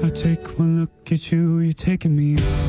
I take one look at you, you're taking me out.